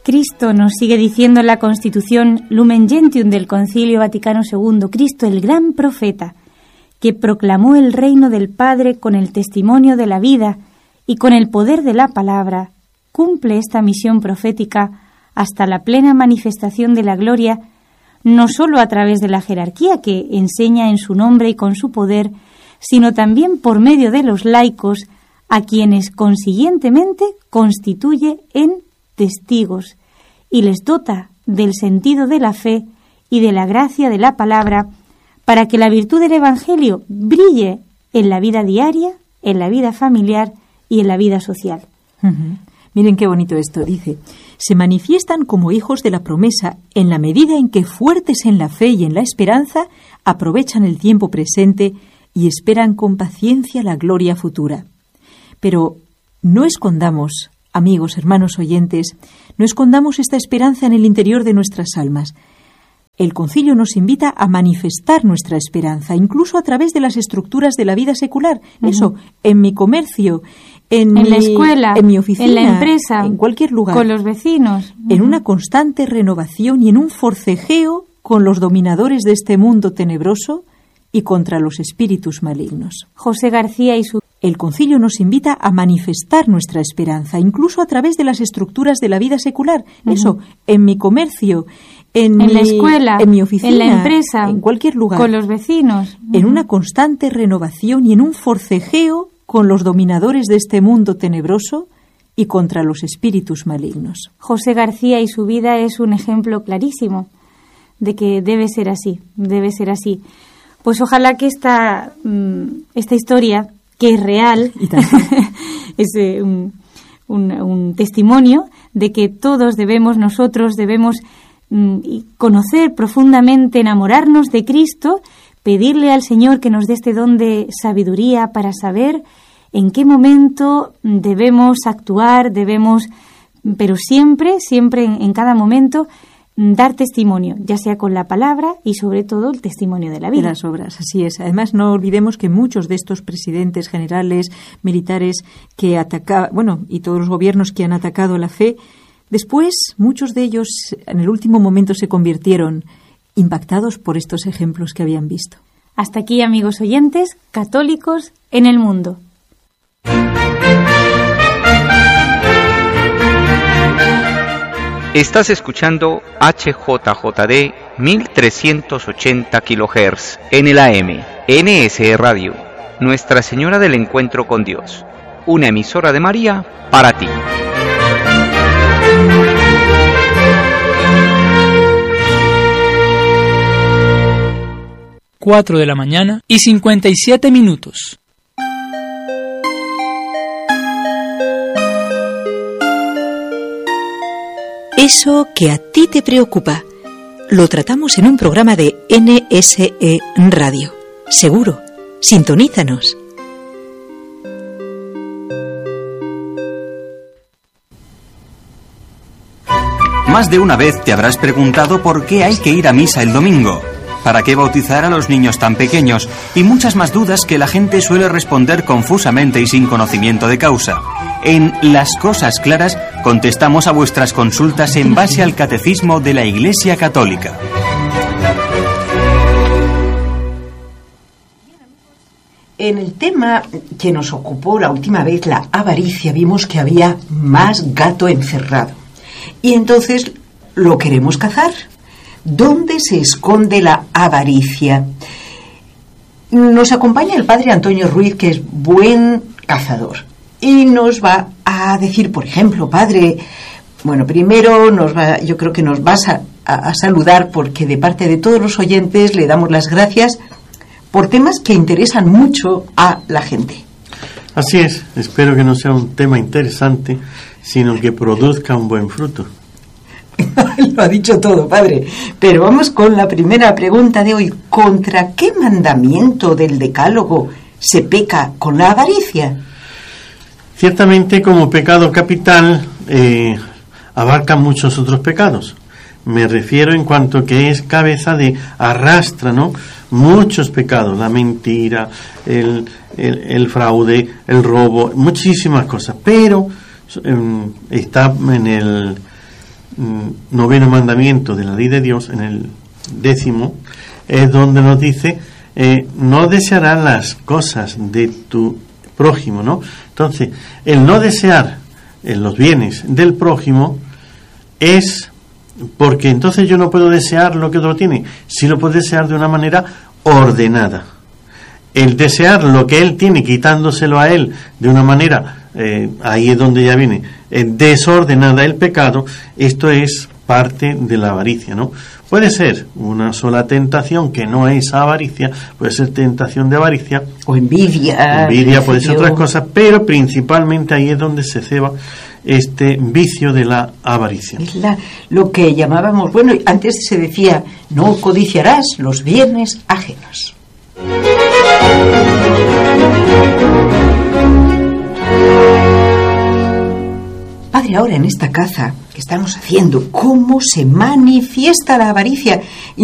Cristo nos sigue diciendo en la Constitución Lumen Gentium del Concilio Vaticano II, Cristo, el gran profeta, que proclamó el reino del Padre con el testimonio de la vida y con el poder de la palabra, cumple esta misión profética hasta la plena manifestación de la gloria, no sólo a través de la jerarquía que enseña en su nombre y con su poder, sino también por medio de los laicos, a quienes consiguientemente constituye en testigos y les dota del sentido de la fe y de la gracia de la palabra para que la virtud del Evangelio brille en la vida diaria, en la vida familiar y en la vida social. Miren qué bonito esto, dice: se manifiestan como hijos de la promesa en la medida en que, fuertes en la fe y en la esperanza, aprovechan el tiempo presente y esperan con paciencia la gloria futura. Pero no escondamos, amigos, hermanos oyentes, no escondamos esta esperanza en el interior de nuestras almas. El Concilio nos invita a manifestar nuestra esperanza, incluso a través de las estructuras de la vida secular. Eso, en mi comercio, en la escuela, en mi oficina, en la empresa, en cualquier lugar, con los vecinos, en una constante renovación y en un forcejeo con los dominadores de este mundo tenebroso y contra los espíritus malignos. José García y su... El Concilio nos invita a manifestar nuestra esperanza, incluso a través de las estructuras de la vida secular. Eso, en mi comercio, en la escuela, en mi oficina, en la empresa, en cualquier lugar, con los vecinos, en una constante renovación y en un forcejeo con los dominadores de este mundo tenebroso y contra los espíritus malignos. José García y su vida es un ejemplo clarísimo de que debe ser así, debe ser así. Pues ojalá que esta historia, que es real, es un testimonio de que todos nosotros debemos conocer profundamente, enamorarnos de Cristo, pedirle al Señor que nos dé este don de sabiduría para saber en qué momento debemos actuar, pero siempre en cada momento, dar testimonio, ya sea con la palabra y sobre todo el testimonio de la vida. De las obras, así es. Además, no olvidemos que muchos de estos presidentes generales, militares que y todos los gobiernos que han atacado la fe, después muchos de ellos en el último momento se convirtieron impactados por estos ejemplos que habían visto. Hasta aquí, amigos oyentes, católicos en el mundo. Estás escuchando HJJD 1380 kHz en el AM, NSE Radio, Nuestra Señora del Encuentro con Dios, una emisora de María para ti. Cuatro de la mañana y 57 minutos. Eso que a ti te preocupa, lo tratamos en un programa de NSE Radio. Seguro, sintonízanos. Más de una vez te habrás preguntado por qué hay que ir a misa el domingo. ¿Para qué bautizar a los niños tan pequeños? Y muchas más dudas que la gente suele responder confusamente y sin conocimiento de causa. En Las Cosas Claras contestamos a vuestras consultas en base al Catecismo de la Iglesia Católica. En el tema que nos ocupó la última vez, la avaricia, vimos que había más gato encerrado. Y entonces lo queremos cazar. ¿Dónde se esconde la avaricia? Nos acompaña el padre Antonio Ruiz, que es buen cazador, y nos va a decir, por ejemplo, padre, primero yo creo que nos vas a saludar, porque de parte de todos los oyentes le damos las gracias por temas que interesan mucho a la gente. Así es, espero que no sea un tema interesante, sino que produzca un buen fruto. Lo ha dicho todo, padre. Pero vamos con la primera pregunta de hoy. ¿Contra qué mandamiento del Decálogo se peca con la avaricia? Ciertamente, como pecado capital, abarca muchos otros pecados. Me refiero en cuanto que es cabeza de arrastra, ¿no? Muchos pecados, la mentira, el fraude, el robo, muchísimas cosas. Pero está noveno mandamiento de la ley de Dios, en el 10º, es donde nos dice, no desearás las cosas de tu prójimo, ¿no? Entonces, el no desear los bienes del prójimo es porque entonces yo no puedo desear lo que otro tiene, si lo puedo desear de una manera ordenada. El desear lo que él tiene, quitándoselo a él de una manera, ahí es donde ya viene, desordenada el pecado. Esto es parte de la avaricia, ¿no? Puede ser una sola tentación que no es avaricia, puede ser tentación de avaricia. O envidia. Envidia puede ser otras cosas, pero principalmente ahí es donde se ceba este vicio de la avaricia. Es lo que llamábamos, bueno, antes se decía, no codiciarás los bienes ajenos. Padre, ahora en esta caza que estamos haciendo, ¿cómo se manifiesta la avaricia?